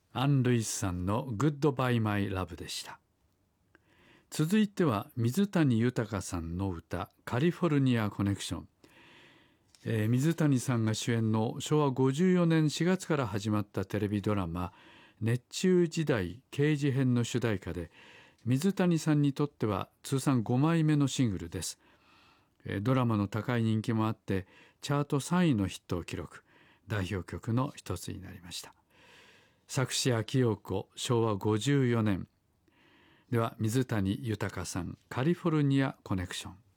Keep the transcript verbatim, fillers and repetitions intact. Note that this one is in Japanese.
アン・ルイスさんのグッドバイマイラブでした。続いては水谷豊さんの歌カリフォルニアコネクション、えー、水谷さんが主演のしょうわごじゅうよねんしがつから始まったテレビドラマ熱中時代刑事編の主題歌で、水谷さんにとっては通算ごまいめのシングルです。えー、ドラマの高い人気もあってチャートさんいのヒットを記録、代表曲の一つになりました。作詞秋陽子、しょうわごじゅうよねん。では水谷豊さんカリフォルニアコネクション。